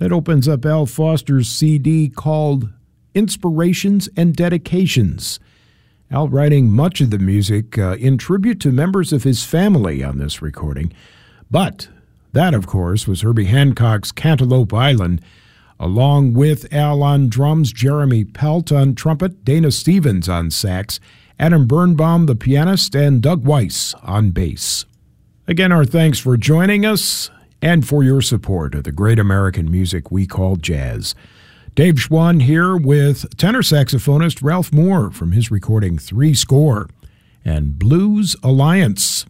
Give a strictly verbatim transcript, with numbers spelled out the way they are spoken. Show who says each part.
Speaker 1: That opens up Al Foster's C D called Inspirations and Dedications. Al writing much of the music uh, in tribute to members of his family on this recording. But that, of course, was Herbie Hancock's Cantaloupe Island, along with Al on drums, Jeremy Pelt on trumpet, Dana Stevens on sax, Adam Birnbaum, the pianist, and Doug Weiss on bass. Again, our thanks for joining us and for your support of the great American music we call jazz. Dave Schwann here with tenor saxophonist Ralph Moore from his recording Three Score and Blues Alliance.